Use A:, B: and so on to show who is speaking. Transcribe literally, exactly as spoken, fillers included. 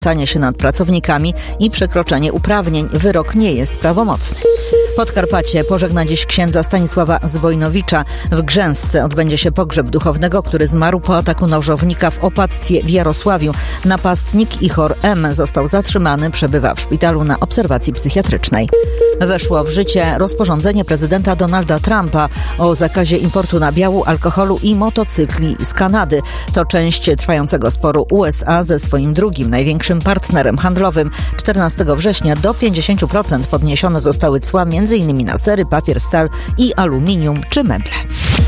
A: znęcanie się nad pracownikami i przekroczenie uprawnień. Wyrok nie jest prawomocny. Podkarpacie pożegna dziś księdza Stanisława Zbojnowicza. W Grzęsce odbędzie się pogrzeb duchownego, który zmarł po ataku nożownika w opactwie w Jarosławiu. Napastnik Ichor M. został zatrzymany, przebywa w szpitalu na obserwacji psychiatrycznej. Weszło w życie rozporządzenie prezydenta Donalda Trumpa o zakazie importu nabiału, alkoholu i motocykli z Kanady. To część trwającego sporu U S A ze swoim drugim największym partnerem handlowym. czternastego września do pięćdziesiąt procent podniesione zostały cła m.in. na sery, papier, stal i aluminium czy meble.